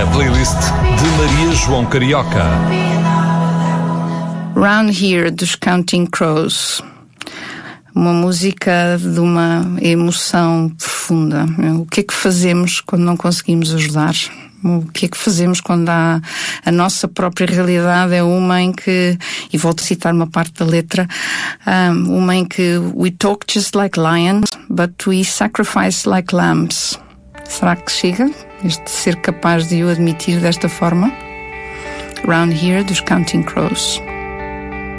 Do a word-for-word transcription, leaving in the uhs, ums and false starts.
playlist de Maria João Carioca. Round Here, dos Counting Crows. Uma música de uma emoção profunda. O que é que fazemos quando não conseguimos ajudar? O que é que fazemos quando há a nossa própria realidade é uma em que, e volto a citar uma parte da letra, um, uma em que we talk just like lions, but we sacrifice like lambs. Será que chega este ser capaz de o admitir desta forma? Round Here, dos Counting Crows.